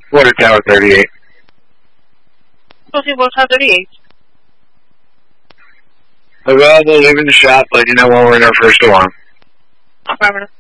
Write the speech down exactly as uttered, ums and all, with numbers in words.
Water Tower thirty-eight. Okay, Water Tower thirty-eight. Available, leaving the shop, let you know when we're in our first alarm. Affirmative.